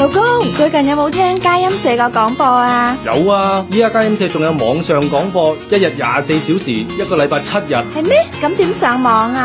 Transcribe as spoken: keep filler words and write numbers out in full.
老公，最近有冇聽佳音社個廣播啊？ 有啊，依家佳音社仲有網上廣播，一日廿四小時，一個禮拜七日。 係咩？咁點上網啊？